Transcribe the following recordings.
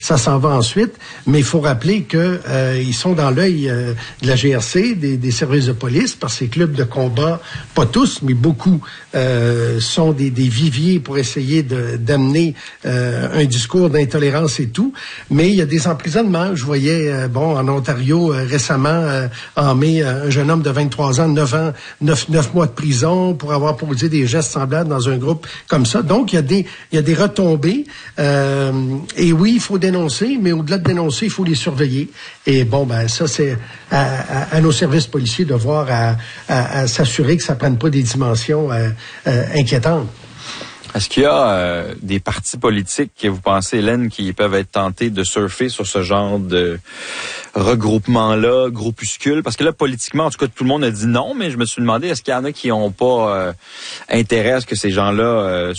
ça s'en va ensuite. Mais il faut rappeler que ils sont dans l'œil de la GRC, des services de police, parce que ces clubs de combat, pas tous, mais beaucoup, sont des viviers pour essayer d'amener un discours d'intolérance et tout. Mais il y a des emprisonnements. Je voyais, en Ontario, récemment, en mai, un jeune homme de 23 ans, 9 mois de prison pour avoir posé des gestes semblables dans un groupe comme ça. Donc, il y a des retombées. Et oui, il faut dénoncer, mais au-delà de dénoncer, il faut les surveiller. Et ça, c'est à nos services policiers de voir à s'assurer que ça prenne pas des dimensions inquiétantes. Est-ce qu'il y a des partis politiques que vous pensez, Hélène, qui peuvent être tentés de surfer sur ce genre de regroupement-là, groupuscule? Parce que là, politiquement, en tout cas, tout le monde a dit non, mais je me suis demandé, est-ce qu'il y en a qui n'ont pas intérêt à ce que ces gens-là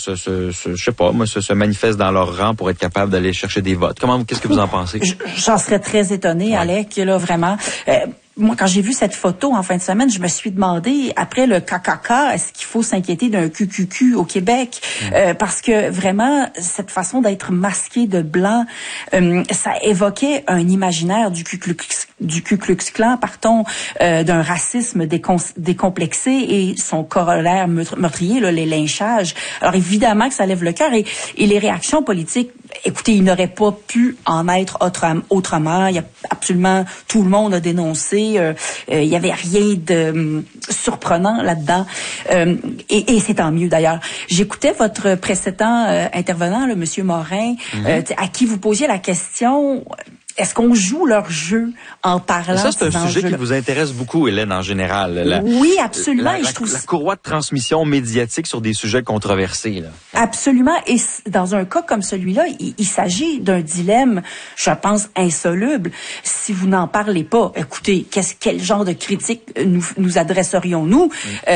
se manifestent dans leur rang pour être capables d'aller chercher des votes? Qu'est-ce que vous en pensez? J'en serais très étonnée, Alec, là, vraiment. Moi, quand j'ai vu cette photo en fin de semaine, je me suis demandé, après le KKK, est-ce qu'il faut s'inquiéter d'un QQQ au Québec? Parce que vraiment, cette façon d'être masqué de blanc, ça évoquait un imaginaire du Ku Klux Klan, d'un racisme décomplexé et son corollaire meurtrier, là, les lynchages. Alors évidemment que ça lève le cœur et les réactions politiques, écoutez, il n'aurait pas pu en être autrement. Il y a absolument tout le monde a dénoncé. Il y avait rien de surprenant là-dedans. Et c'est tant mieux d'ailleurs. J'écoutais votre précédent intervenant, le monsieur Morin, à qui vous posiez la question. Est-ce qu'on joue leur jeu en parlant? Ça, c'est un sujet qui vous intéresse beaucoup, Hélène, en général. Oui, absolument. La courroie de transmission médiatique sur des sujets controversés. Là. Absolument. Et dans un cas comme celui-là, il s'agit d'un dilemme, je pense, insoluble. Si vous n'en parlez pas, écoutez, quel genre de critique nous adresserions-nous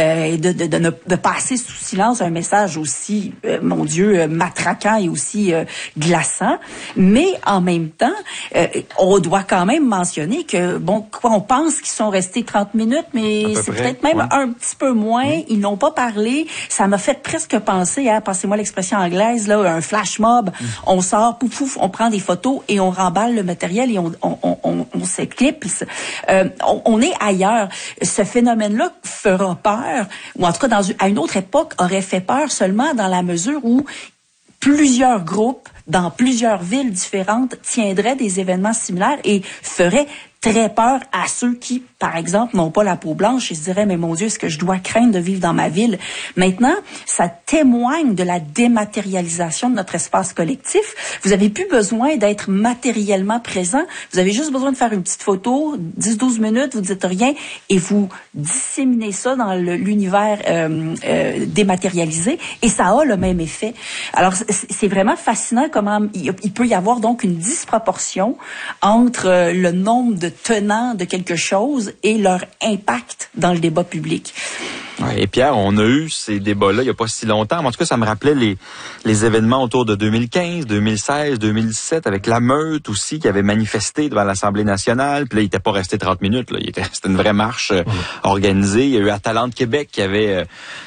de passer sous silence un message aussi, mon Dieu, matraquant et aussi glaçant. Mais en même temps, on doit quand même mentionner que, on pense qu'ils sont restés 30 minutes, mais c'est peut-être même un petit peu moins. Ils n'ont pas parlé. Ça m'a fait presque penser à, passez-moi l'expression anglaise, là, un flash mob. On sort, pouf, on prend des photos et on remballe le matériel et on s'éclipse. On est ailleurs. Ce phénomène-là fera peur, ou en tout cas, à une autre époque, aurait fait peur seulement dans la mesure où plusieurs groupes dans plusieurs villes différentes tiendraient des événements similaires et feraient très peur à ceux qui, par exemple, n'ont pas la peau blanche et se diraient, mais mon Dieu, est-ce que je dois craindre de vivre dans ma ville? Maintenant, ça témoigne de la dématérialisation de notre espace collectif. Vous avez plus besoin d'être matériellement présent. Vous avez juste besoin de faire une petite photo, 10-12 minutes, vous dites rien, et vous disséminez ça dans l'univers dématérialisé, et ça a le même effet. Alors, c'est vraiment fascinant comment il peut y avoir donc une disproportion entre le nombre de tenants de quelque chose et leur impact dans le débat public. Ouais, et Pierre, on a eu ces débats-là il n'y a pas si longtemps. En tout cas, ça me rappelait les événements autour de 2015, 2016, 2017, avec la meute aussi qui avait manifesté devant l'Assemblée nationale. Puis là, il n'était pas resté 30 minutes. Là. C'était une vraie marche organisée. Il y a eu Atalante Québec qui avait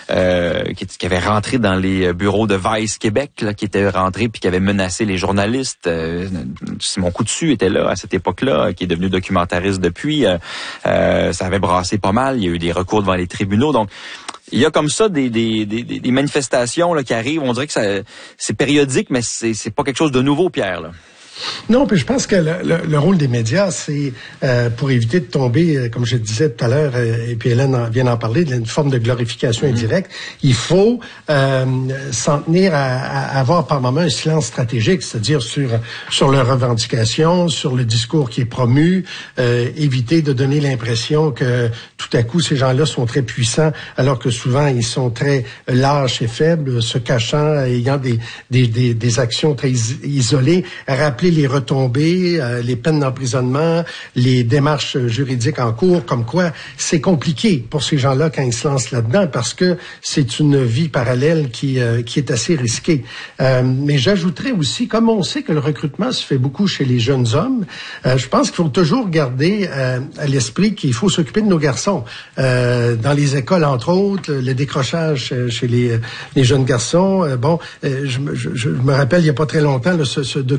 rentré dans les bureaux de Vice Québec, là, qui était rentré puis qui avait menacé les journalistes. Simon Coutu était là à cette époque-là, qui est devenu documentariste depuis. Ça avait brassé pas mal. Il y a eu des recours devant les tribunaux. Donc, il y a comme ça des manifestations là, qui arrivent. On dirait que c'est périodique, mais c'est pas quelque chose de nouveau, Pierre. Là. Non, puis je pense que le rôle des médias, c'est pour éviter de tomber, comme je disais tout à l'heure, et puis Hélène vient d'en parler, d'une forme de glorification indirecte. Il faut s'en tenir à avoir par moment un silence stratégique, c'est-à-dire sur leurs revendications, sur le discours qui est promu, éviter de donner l'impression que tout à coup ces gens-là sont très puissants, alors que souvent ils sont très lâches et faibles, se cachant, ayant des actions très isolées. Rappeler les retombées, les peines d'emprisonnement, les démarches juridiques en cours, comme quoi c'est compliqué pour ces gens-là quand ils se lancent là-dedans parce que c'est une vie parallèle qui est assez risquée. Mais j'ajouterais aussi, comme on sait que le recrutement se fait beaucoup chez les jeunes hommes, je pense qu'il faut toujours garder à l'esprit qu'il faut s'occuper de nos garçons. Dans les écoles, entre autres, le décrochage chez les jeunes garçons. Je me rappelle, il n'y a pas très longtemps, ce document de Gabriel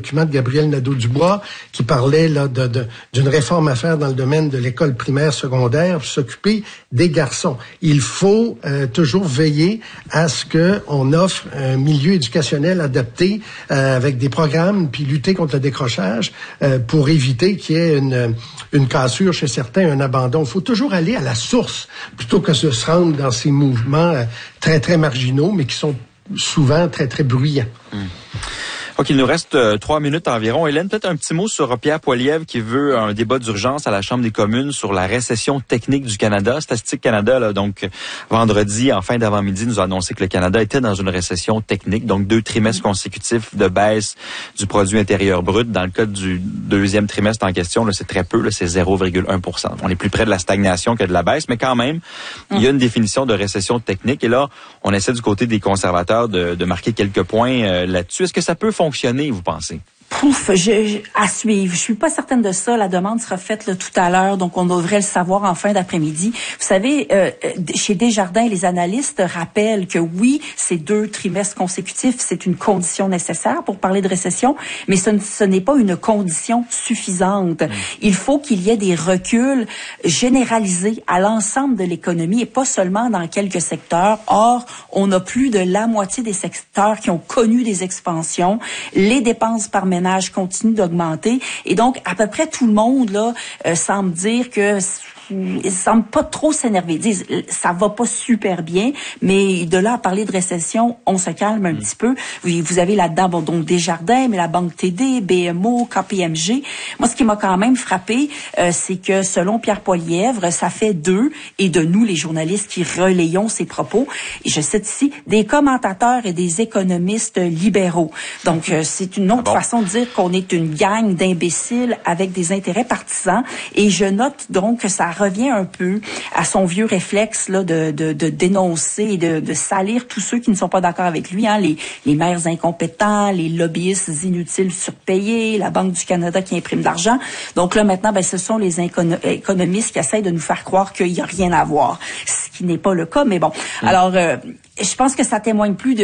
Gabriel Nadeau-Dubois, qui parlait là d'une réforme à faire dans le domaine de l'école primaire, secondaire, pour s'occuper des garçons. Il faut toujours veiller à ce qu'on offre un milieu éducationnel adapté avec des programmes, puis lutter contre le décrochage pour éviter qu'il y ait une cassure chez certains, un abandon. Il faut toujours aller à la source plutôt que de se rendre dans ces mouvements très, très marginaux, mais qui sont souvent très, très bruyants. OK, il nous reste 3 minutes environ. Hélène, peut-être un petit mot sur Pierre Poilievre qui veut un débat d'urgence à la Chambre des communes sur la récession technique du Canada. Statistique Canada, là, donc vendredi, en fin d'avant-midi, nous a annoncé que le Canada était dans une récession technique, donc 2 trimestres consécutifs de baisse du produit intérieur brut. Dans le cas du 2e trimestre en question, là, c'est très peu, là, c'est 0,1%. On est plus près de la stagnation que de la baisse, mais quand même, il y a une définition de récession technique. Et là, on essaie du côté des conservateurs de marquer quelques points là-dessus. Est-ce que ça peut fonctionner, vous pensez? À suivre. Je suis pas certaine de ça. La demande sera faite là, tout à l'heure, donc on devrait le savoir en fin d'après-midi. Vous savez, chez Desjardins, les analystes rappellent que oui, ces 2 trimestres consécutifs, c'est une condition nécessaire pour parler de récession, mais ce n'est pas une condition suffisante. Il faut qu'il y ait des reculs généralisés à l'ensemble de l'économie et pas seulement dans quelques secteurs. Or, on a plus de la moitié des secteurs qui ont connu des expansions. Les dépenses par ménage continue d'augmenter et donc à peu près tout le monde là semble dire que ils semblent pas trop s'énerver. Ils disent ça va pas super bien, mais de là à parler de récession, on se calme un petit peu. Vous avez là-dedans donc Desjardins, mais la Banque TD, BMO, KPMG. Moi, ce qui m'a quand même frappé, c'est que selon Pierre Poilievre, ça fait d'eux et de nous, les journalistes, qui relayons ces propos. Et je cite ici des commentateurs et des économistes libéraux. Donc, c'est une autre façon de dire qu'on est une gang d'imbéciles avec des intérêts partisans. Et je note donc que ça revient un peu à son vieux réflexe là de dénoncer et de salir tous ceux qui ne sont pas d'accord avec lui, hein, les maires incompétents, les lobbyistes inutiles surpayés, la Banque du Canada qui imprime de l'argent. Donc là maintenant, ce sont les économistes qui essayent de nous faire croire qu'il y a rien à voir, ce qui n'est pas le cas. Mais bon, alors je pense que ça témoigne plus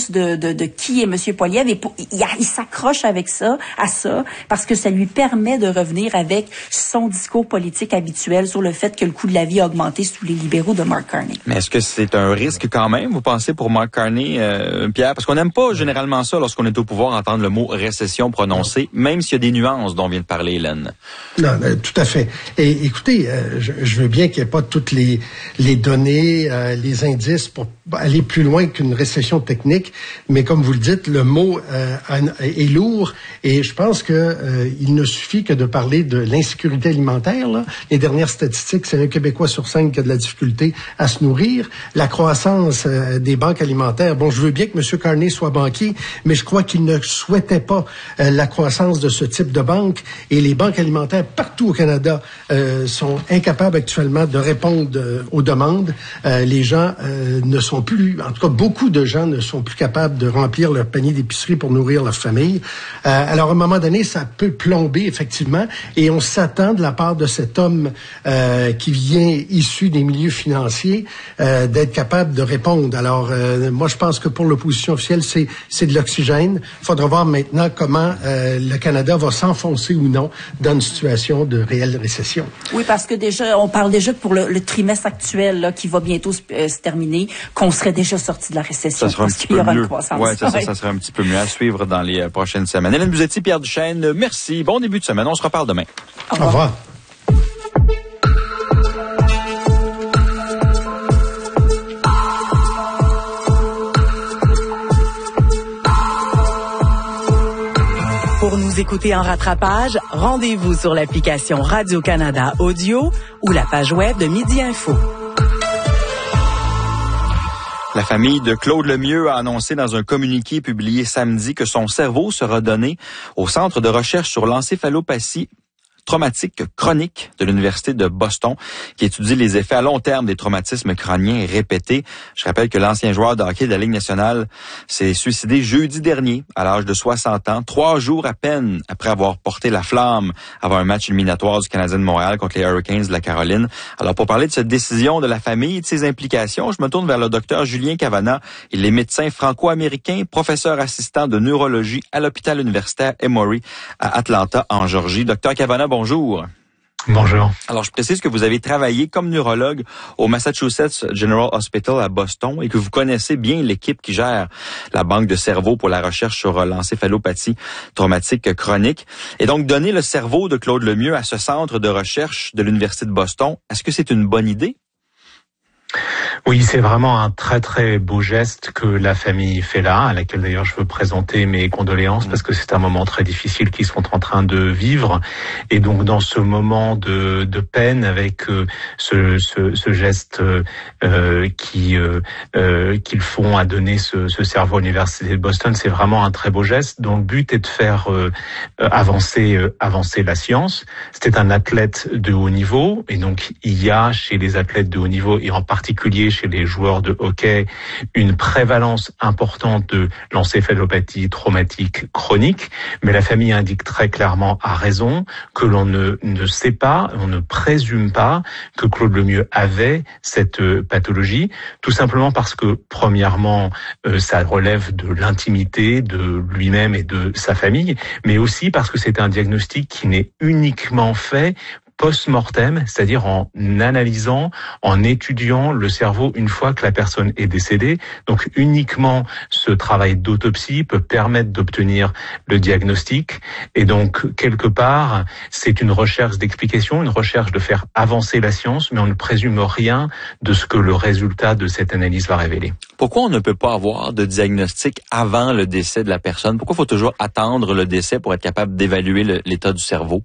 de qui est M. Poilievre et il s'accroche avec ça parce que ça lui permet de revenir avec son discours politique habituel sur le fait que le coût de la vie a augmenté sous les libéraux de Mark Carney. Mais est-ce que c'est un risque quand même, vous pensez, pour Mark Carney, Pierre? Parce qu'on n'aime pas généralement ça lorsqu'on est au pouvoir, entendre le mot récession prononcé, même s'il y a des nuances dont vient de parler Hélène. Non, tout à fait. Et écoutez, je veux bien qu'il n'y ait pas toutes les données, les indices pour aller plus loin qu'une récession technique, mais comme vous le dites, le mot est lourd et je pense que il ne suffit que de parler de l'insécurité alimentaire. Là. Les dernières statistiques, c'est un Québécois sur 5 qui a de la difficulté à se nourrir. La croissance des banques alimentaires. Bon, je veux bien que M. Carney soit banquier, mais je crois qu'il ne souhaitait pas la croissance de ce type de banque. Et les banques alimentaires partout au Canada sont incapables actuellement de répondre aux demandes. Les gens ne sont plus, en tout cas beaucoup de gens ne sont plus capables de remplir leur panier d'épicerie pour nourrir leur famille. Alors à un moment donné, ça peut plomber effectivement et on s'attend de la part de cet homme qui vient issu des milieux financiers d'être capable de répondre. Alors moi je pense que pour l'opposition officielle, c'est de l'oxygène. Il faudra voir maintenant comment le Canada va s'enfoncer ou non dans une situation de réelle récession. Oui, parce que déjà, on parle déjà pour le trimestre actuel là, qui va bientôt se terminer, qu'on serait déjà sorti de la récession. Ça sera un petit peu mieux. Ouais, ça sera un petit peu mieux à suivre dans les prochaines semaines. Hélène Buzetti, Pierre Duchesne, merci. Bon début de semaine. On se reparle demain. Au revoir. Pour nous écouter en rattrapage, rendez-vous sur l'application Radio-Canada Audio ou la page web de Midi Info. La famille de Claude Lemieux a annoncé dans un communiqué publié samedi que son cerveau sera donné au Centre de recherche sur l'encéphalopathie traumatique chronique de l'Université de Boston qui étudie les effets à long terme des traumatismes crâniens répétés. Je rappelle que l'ancien joueur de hockey de la Ligue nationale s'est suicidé jeudi dernier à l'âge de 60 ans, 3 jours à peine après avoir porté la flamme avant un match éliminatoire du Canadien de Montréal contre les Hurricanes de la Caroline. Alors, pour parler de cette décision de la famille et de ses implications, je me tourne vers le docteur Julien Cavana. Il est médecin franco-américain, professeur assistant de neurologie à l'hôpital universitaire Emory à Atlanta, en Georgie. Docteur Cavana, bonjour. Bonjour. Alors, je précise que vous avez travaillé comme neurologue au Massachusetts General Hospital à Boston et que vous connaissez bien l'équipe qui gère la banque de cerveau pour la recherche sur l'encéphalopathie traumatique chronique. Et donc, donner le cerveau de Claude Lemieux à ce centre de recherche de l'Université de Boston, est-ce que c'est une bonne idée? Oui, c'est vraiment un très très beau geste que la famille fait là, à laquelle d'ailleurs je veux présenter mes condoléances parce que c'est un moment très difficile qu'ils sont en train de vivre. Et donc dans ce moment de peine, avec ce geste qu'ils font à donner ce cerveau à l'Université de Boston, c'est vraiment un très beau geste dont le but est de faire avancer la science. C'était un athlète de haut niveau et donc il y a chez les athlètes de haut niveau et en particulier chez les joueurs de hockey une prévalence importante de l'encéphalopathie traumatique chronique, mais la famille indique très clairement, à raison, que l'on ne sait pas, on ne présume pas que Claude Lemieux avait cette pathologie, tout simplement parce que, premièrement, ça relève de l'intimité de lui-même et de sa famille, mais aussi parce que c'est un diagnostic qui n'est uniquement fait post-mortem, c'est-à-dire en analysant, en étudiant le cerveau une fois que la personne est décédée. Donc uniquement ce travail d'autopsie peut permettre d'obtenir le diagnostic. Et donc quelque part, c'est une recherche d'explication, une recherche de faire avancer la science, mais on ne présume rien de ce que le résultat de cette analyse va révéler. Pourquoi on ne peut pas avoir de diagnostic avant le décès de la personne? Pourquoi il faut toujours attendre le décès pour être capable d'évaluer l'état du cerveau?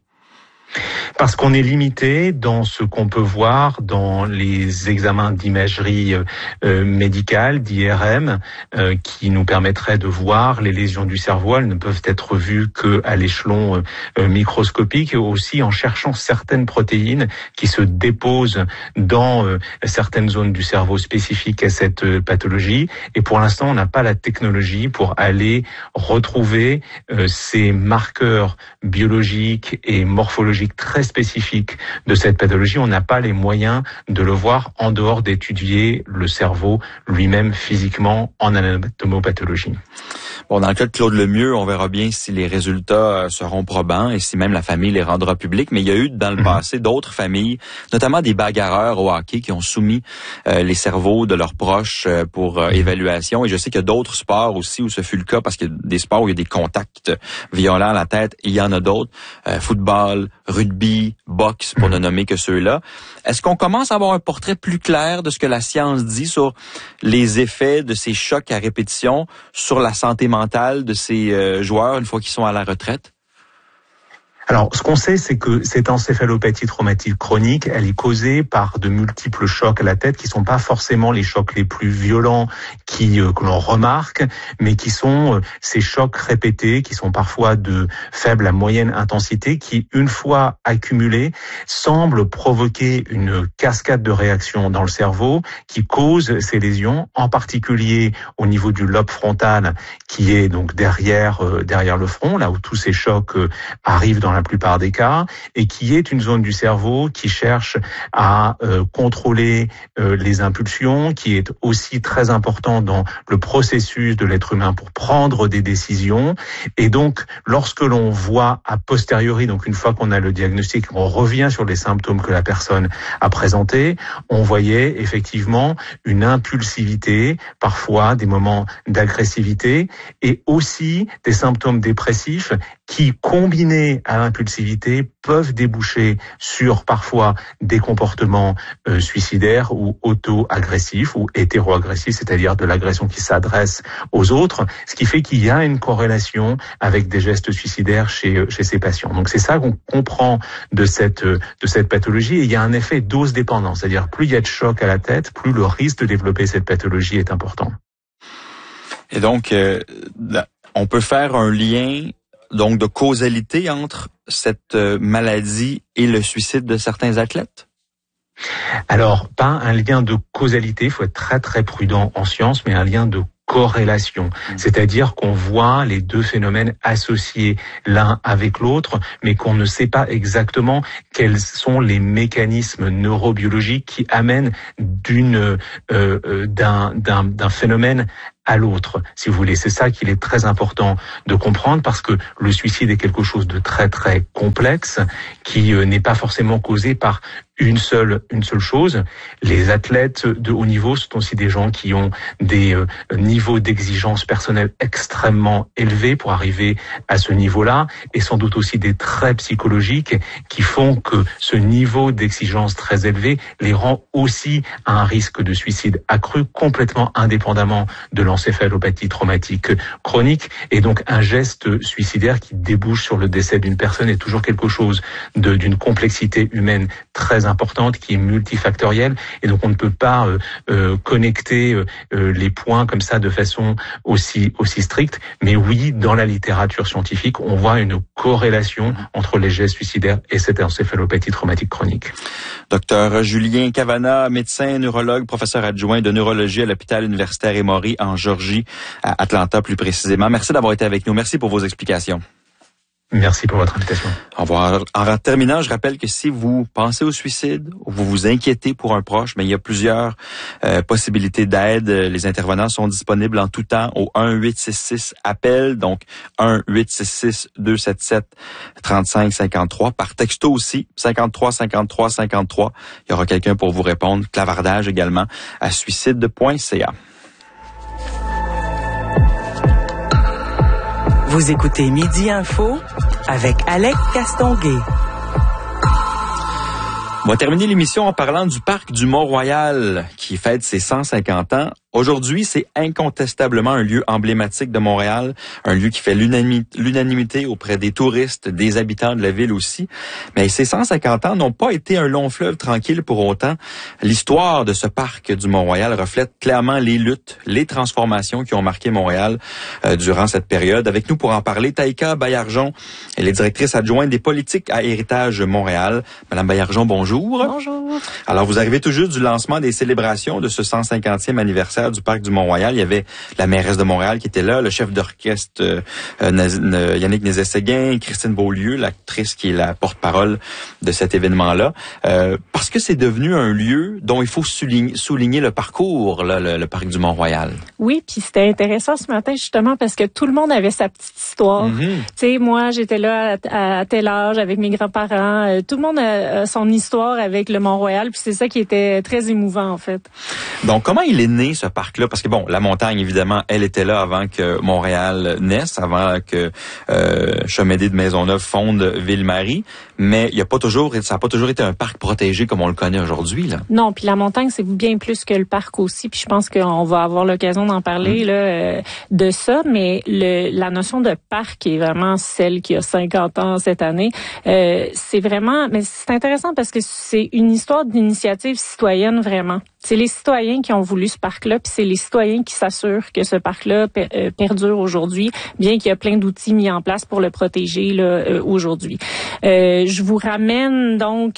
Parce qu'on est limité dans ce qu'on peut voir dans les examens d'imagerie médicale, d'IRM, qui nous permettraient de voir les lésions du cerveau. Elles ne peuvent être vues qu'à l'échelon microscopique et aussi en cherchant certaines protéines qui se déposent dans certaines zones du cerveau spécifiques à cette pathologie. Et pour l'instant, on n'a pas la technologie pour aller retrouver ces marqueurs biologiques et morphologiques très spécifiques de cette pathologie. On n'a pas les moyens de le voir en dehors d'étudier le cerveau lui-même physiquement en anatomopathologie. Bon, dans le cas de Claude Lemieux, on verra bien si les résultats seront probants et si même la famille les rendra publics. Mais il y a eu dans le passé d'autres familles, notamment des bagarreurs au hockey, qui ont soumis les cerveaux de leurs proches pour évaluation. Et je sais qu'il y a d'autres sports aussi où ce fut le cas, parce qu'il y a des sports où il y a des contacts violents à la tête. Il y en a d'autres. Football, rugby, boxe, pour ne nommer que ceux-là. Est-ce qu'on commence à avoir un portrait plus clair de ce que la science dit sur les effets de ces chocs à répétition sur la santé mentale de ces joueurs une fois qu'ils sont à la retraite? Alors, ce qu'on sait, c'est que cette encéphalopathie traumatique chronique, elle est causée par de multiples chocs à la tête qui sont pas forcément les chocs les plus violents que l'on remarque, mais qui sont ces chocs répétés, qui sont parfois de faible à moyenne intensité, qui, une fois accumulés, semblent provoquer une cascade de réactions dans le cerveau qui cause ces lésions, en particulier au niveau du lobe frontal, qui est donc derrière le front, là où tous ces chocs arrivent dans la plupart des cas, et qui est une zone du cerveau qui cherche à contrôler les impulsions, qui est aussi très important dans le processus de l'être humain pour prendre des décisions. Et donc, lorsque l'on voit a posteriori, donc une fois qu'on a le diagnostic, on revient sur les symptômes que la personne a présentés, on voyait effectivement une impulsivité, parfois des moments d'agressivité, et aussi des symptômes dépressifs qui, combinés à l'impulsivité, peuvent déboucher sur parfois des comportements suicidaires ou auto-agressifs ou hétéro-agressifs, c'est-à-dire de l'agression qui s'adresse aux autres, ce qui fait qu'il y a une corrélation avec des gestes suicidaires chez ces patients. Donc c'est ça qu'on comprend de cette pathologie, et il y a un effet dose dépendant, c'est-à-dire plus il y a de choc à la tête, plus le risque de développer cette pathologie est important. Et donc, on peut faire un lien donc de causalité entre cette maladie et le suicide de certains athlètes? Alors, pas un lien de causalité, il faut être très très prudent en science, mais un lien de corrélation. C'est-à-dire qu'on voit les deux phénomènes associés l'un avec l'autre, mais qu'on ne sait pas exactement quels sont les mécanismes neurobiologiques qui amènent d'un phénomène à l'autre, si vous voulez. C'est ça qu'il est très important de comprendre, parce que le suicide est quelque chose de très très complexe qui n'est pas forcément causé par une seule chose. Les athlètes de haut niveau sont aussi des gens qui ont des niveaux d'exigence personnelle extrêmement élevés pour arriver à ce niveau-là, et sans doute aussi des traits psychologiques qui font que ce niveau d'exigence très élevé les rend aussi à un risque de suicide accru, complètement indépendamment de l'encéphalopathie traumatique chronique. Et donc un geste suicidaire qui débouche sur le décès d'une personne est toujours quelque chose d'une complexité humaine très importante, qui est multifactorielle, et donc on ne peut pas connecter les points comme ça de façon aussi stricte. Mais oui, dans la littérature scientifique, on voit une corrélation entre les gestes suicidaires et cette encéphalopathie traumatique chronique. Docteur Julien Cavana, médecin, neurologue, professeur adjoint de neurologie à l'hôpital universitaire Emory en Georgie, à Atlanta plus précisément. Merci d'avoir été avec nous. Merci pour vos explications. Merci pour votre invitation. Au revoir. En terminant, je rappelle que si vous pensez au suicide ou vous vous inquiétez pour un proche, mais il y a plusieurs possibilités d'aide. Les intervenants sont disponibles en tout temps au 1-866-APPEL, donc 1-866-277-3553. Par texto aussi, 53-53-53. Il y aura quelqu'un pour vous répondre. Clavardage également à suicide.ca. Vous écoutez Midi Info avec Alex Castonguay. On va terminer l'émission en parlant du parc du Mont-Royal qui fête ses 150 ans. Aujourd'hui, c'est incontestablement un lieu emblématique de Montréal, un lieu qui fait l'unanimité auprès des touristes, des habitants de la ville aussi. Mais ces 150 ans n'ont pas été un long fleuve tranquille pour autant. L'histoire de ce parc du Mont-Royal reflète clairement les luttes, les transformations qui ont marqué Montréal durant cette période. Avec nous pour en parler, Taïka Baillargeon, elle est directrice adjointe des politiques à Héritage Montréal. Madame Baillargeon, bonjour. Bonjour. Alors, vous arrivez tout juste du lancement des célébrations de ce 150e anniversaire du parc du Mont-Royal. Il y avait la mairesse de Montréal qui était là, le chef d'orchestre Yannick Nézet-Séguin, Christine Beaulieu, l'actrice qui est la porte-parole de cet événement-là, parce que c'est devenu un lieu dont il faut souligner le parcours, là, le parc du Mont-Royal. Oui, puis c'était intéressant ce matin justement parce que tout le monde avait sa petite histoire. Tu sais, moi j'étais là à tel âge avec mes grands-parents. Tout le monde a son histoire avec le Mont-Royal, puis c'est ça qui était très émouvant en fait. Donc comment il est né ce parc-là? Parce que bon, la montagne évidemment, elle était là avant que Montréal naisse, avant que Chemédé de Maisonneuve fonde Ville-Marie, mais ça n'a pas toujours été un parc protégé comme on le connaît aujourd'hui là. Non, puis la montagne c'est bien plus que le parc aussi, puis je pense qu'on va avoir l'occasion d'en parler là de ça, mais la notion de parc est vraiment celle qui a 50 ans cette année. C'est vraiment, mais c'est intéressant parce que c'est une histoire d'initiative citoyenne vraiment. C'est les citoyens qui ont voulu ce parc-là, puis c'est les citoyens qui s'assurent que ce parc-là perdure aujourd'hui, bien qu'il y a plein d'outils mis en place pour le protéger là, aujourd'hui. Je vous ramène donc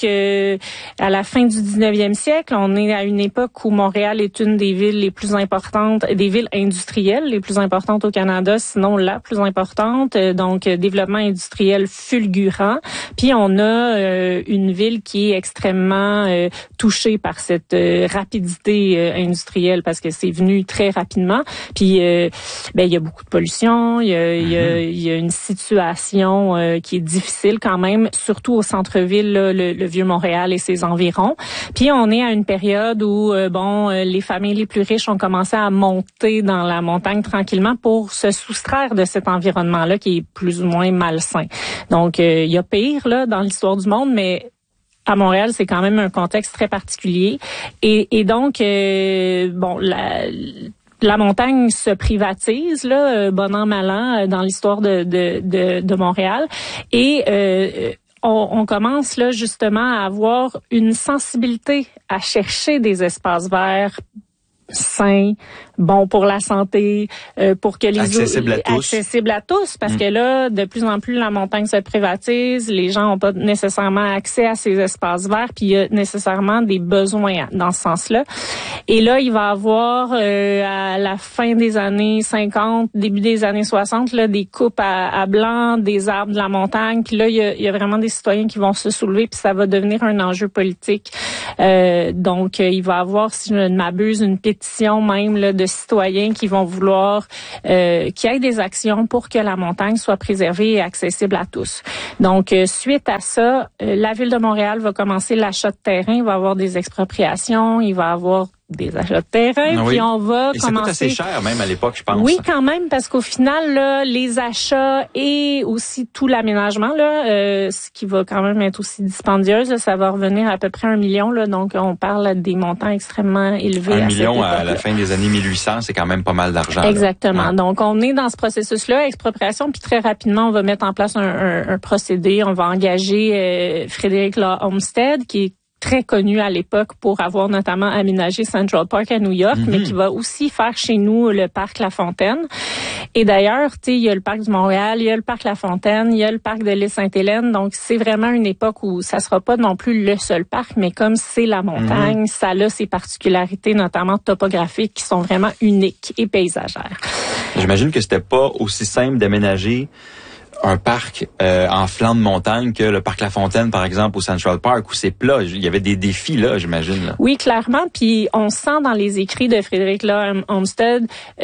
à la fin du 19e siècle. On est à une époque où Montréal est une des villes les plus importantes, des villes industrielles les plus importantes au Canada, sinon la plus importante. Donc, développement industriel fulgurant. Puis, on a une ville qui est extrêmement touchée par cette rapidité industrielle parce que c'est venu très rapidement. Puis, il y a beaucoup de pollution. Il y a une situation qui est difficile quand même, surtout au centre-ville, là, le Vieux-Montréal et ses environs. Puis, on est à une période où, les familles les plus riches ont commencé à monter dans la montagne tranquillement pour se soustraire de cet environnement-là qui est plus ou moins malsain. Donc, il y a pire là dans l'histoire du monde, mais à Montréal, c'est quand même un contexte très particulier. Et donc, la montagne se privatise, là, bon an, mal an, dans l'histoire de Montréal. Et on commence là justement à avoir une sensibilité à chercher des espaces verts sain, bon pour la santé, pour que les accessible à tous, parce que là, de plus en plus, la montagne se privatise, les gens n'ont pas nécessairement accès à ces espaces verts, puis il y a nécessairement des besoins dans ce sens-là. Et là, il va y avoir à la fin des années 50, début des années 60, là, des coupes à blanc, des arbres de la montagne, puis là, il y a vraiment des citoyens qui vont se soulever, puis ça va devenir un enjeu politique. Donc, il va y avoir, si je ne m'abuse, une pétition même là, de citoyens qui vont vouloir qu'il y ait des actions pour que la montagne soit préservée et accessible à tous. Donc, suite à ça, la Ville de Montréal va commencer l'achat de terrain, il va y avoir des expropriations, il va y avoir des achats de terrain, oui. Puis on va et commencer... ça coûte assez cher, même à l'époque, je pense. Oui, quand même, parce qu'au final, là, les achats et aussi tout l'aménagement, là, ce qui va quand même être aussi dispendieuse, là, ça va revenir à peu près 1 million, là, donc on parle des montants extrêmement élevés. 1 million à la fin des années 1800, c'est quand même pas mal d'argent. Exactement. Ouais. Donc, on est dans ce processus-là, expropriation, puis très rapidement, on va mettre en place un procédé. On va engager Frédéric Law Olmsted, qui est très connu à l'époque pour avoir notamment aménagé Central Park à New York, mais qui va aussi faire chez nous le parc La Fontaine. Et d'ailleurs, tu sais, il y a le parc du Montréal, il y a le parc La Fontaine, il y a le parc de l'île Sainte-Hélène. Donc, c'est vraiment une époque où ça sera pas non plus le seul parc, mais comme c'est la montagne, ça a ses particularités, notamment topographiques, qui sont vraiment uniques et paysagères. J'imagine que c'était pas aussi simple d'aménager un parc en flanc de montagne que le parc La Fontaine, par exemple, au Central Park, où c'est plat. Il y avait des défis, là, j'imagine. Là. Oui, clairement. Puis on sent dans les écrits de Frédéric Law Olmsted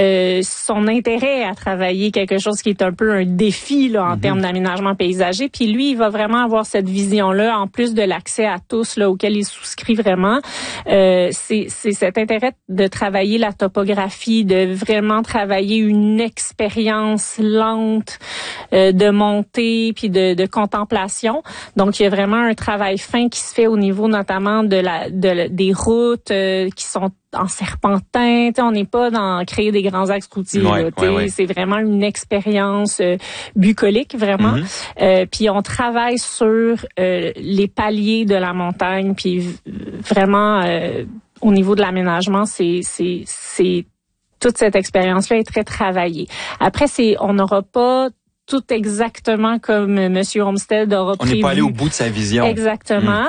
son intérêt à travailler quelque chose qui est un peu un défi là en termes d'aménagement paysager. Puis lui, il va vraiment avoir cette vision-là, en plus de l'accès à tous, là, auquel il souscrit vraiment. C'est cet intérêt de travailler la topographie, de vraiment travailler une expérience lente de montée puis de contemplation. Donc, il y a vraiment un travail fin qui se fait au niveau notamment des routes qui sont en serpentin. On n'est pas dans créer des grands axes routiers. Ouais. C'est vraiment une expérience bucolique, vraiment. Puis on travaille sur les paliers de la montagne. Puis vraiment, au niveau de l'aménagement, c'est toute cette expérience-là est très travaillée. Après, on n'aura pas tout exactement comme M. Olmsted aura prévu. On n'est pas allé au bout de sa vision. Exactement.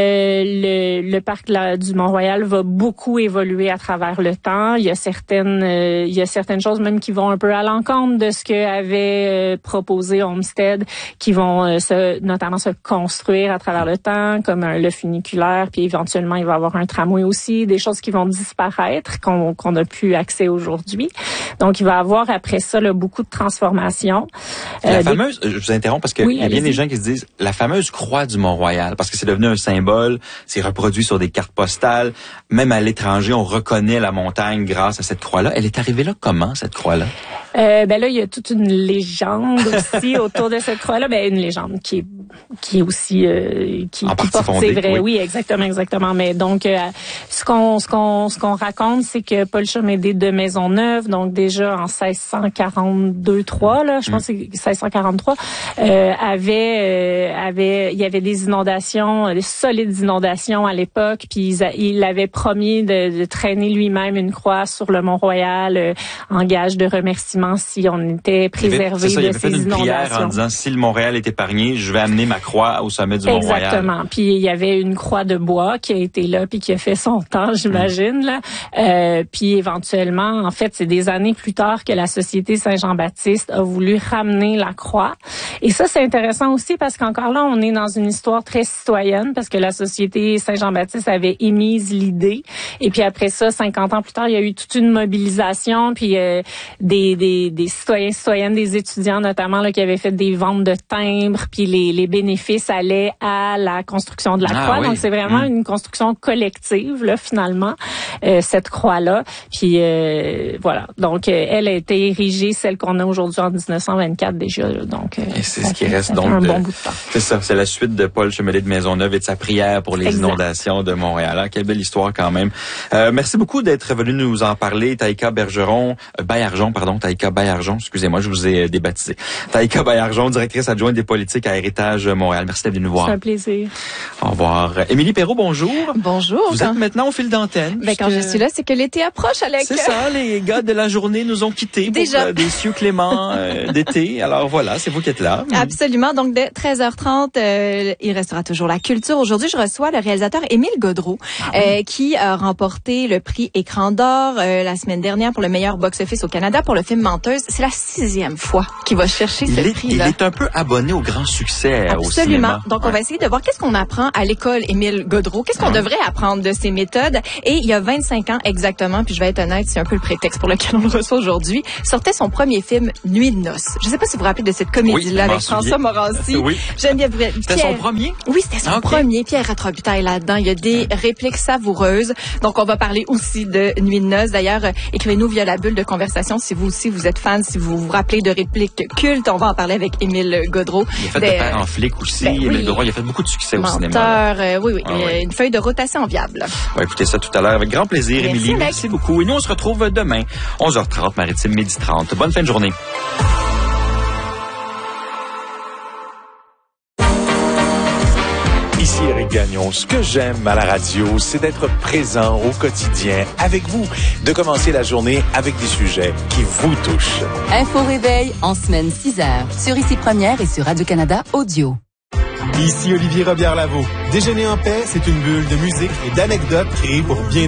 Le parc du Mont-Royal va beaucoup évoluer à travers le temps. Il y a certaines choses même qui vont un peu à l'encontre de ce que avait proposé Olmsted, qui vont notamment se construire à travers le temps, comme le funiculaire, puis éventuellement il va y avoir un tramway aussi, des choses qui vont disparaître, qu'on n'a plus accès aujourd'hui. Donc il va y avoir après ça là, beaucoup de transformations. La fameuse, je vous interromps parce que il y a bien des gens qui se disent la fameuse croix du Mont-Royal, parce que c'est devenu un symbole, c'est reproduit sur des cartes postales, même à l'étranger, on reconnaît la montagne grâce à cette croix-là. Elle est arrivée là comment, cette croix-là? Là, il y a toute une légende aussi autour de cette croix-là. Une légende qui est aussi qui porte ses vrais. Oui, exactement. Mais donc, ce qu'on raconte, c'est que Paul Chomédé de Maisonneuve, donc déjà en 1642-3, là, je pense que c'est 1643, il y avait des inondations, des solides inondations à l'époque, puis il avait promis de traîner lui-même une croix sur le Mont-Royal en gage de remerciement si on était préservé de ces inondations. Il avait fait une prière en disant si le Montréal est épargné, je vais amener ma croix au sommet du Mont-Royal. Exactement. Puis il y avait une croix de bois qui a été là puis qui a fait son temps, j'imagine là. Puis éventuellement, en fait, c'est des années plus tard que la Société Saint-Jean-Baptiste a voulu ramener la croix. Et ça, c'est intéressant aussi parce qu'encore là, on est dans une histoire très citoyenne parce que la Société Saint-Jean-Baptiste avait émise l'idée. Et puis après ça, 50 ans plus tard, il y a eu toute une mobilisation puis des citoyennes, des étudiants notamment là qui avaient fait des ventes de timbres, puis les bénéfices allaient à la construction de la croix. Oui. Donc c'est vraiment une construction collective là finalement cette croix là. Puis voilà. Donc elle a été érigée, celle qu'on a aujourd'hui en 1924 2024 déjà. Là, donc, et c'est ce qui reste donc un bon bout de temps. C'est ça, c'est la suite de Paul Chemelet de Maisonneuve et de sa prière pour les exact. inondations de Montréal. Ah, quelle belle histoire quand même. Merci beaucoup d'être venu nous en parler, Taïka Baillargeon, excusez-moi, je vous ai débaptisé. Taïka Baillargeon, directrice adjointe des politiques à Héritage Montréal. Merci d'être venu nous voir. C'est un plaisir. Au revoir. Émilie Perrault, bonjour. Bonjour. Vous êtes maintenant au fil d'antenne. Ben, quand je suis là, c'est que l'été approche, Alec. C'est ça, les gars de la journée nous ont quittés déjà pour des cieux cléments d'été. Alors voilà, c'est vous qui êtes là. Absolument. Donc, dès 13h30, il restera toujours la culture. Aujourd'hui, je reçois le réalisateur Émile Gaudreau, qui a remporté le prix Écran d'or la semaine dernière pour le meilleur box-office au Canada pour le film Menteuse. C'est la 6e fois qu'il va chercher ce prix-là. Il est un peu abonné au grand succès au cinéma. Absolument. Donc, on va essayer de voir qu'est-ce qu'on apprend à l'école Émile Gaudreau. Qu'est-ce qu'on devrait apprendre de ses méthodes? Et il y a 25 ans exactement, puis je vais être honnête, c'est un peu le prétexte pour lequel on le reçoit aujourd'hui, sortait son premier film, Nuit de noces. Je ne sais pas si vous vous rappelez de cette comédie-là avec François Morancy. Oui. Geneviève Pierre. C'était son premier? Oui, c'était son premier. Pierre Robitaille là-dedans. Il y a des répliques savoureuses. Donc, on va parler aussi de Nuit de noces. D'ailleurs, écrivez-nous via la bulle de conversation si vous aussi vous êtes fan, si vous vous rappelez de répliques cultes. On va en parler avec Émile Gaudreau. Il a fait de père en flic aussi. Émile Gaudreau, il a fait beaucoup de succès au cinéma. Oui. Une feuille de rotation enviable. On va écouter ça tout à l'heure avec grand plaisir, Émilie. Merci beaucoup. Et nous, on se retrouve demain, 11h30, Maritime, 12h30. Bonne fin de journée. Ici Éric Gagnon. Ce que j'aime à la radio, c'est d'être présent au quotidien avec vous, de commencer la journée avec des sujets qui vous touchent. Info Réveil en semaine 6h sur Ici Première et sur Radio-Canada Audio. Ici Olivier Robillard-Lavaux. Déjeuner en paix, c'est une bulle de musique et d'anecdotes créées pour bien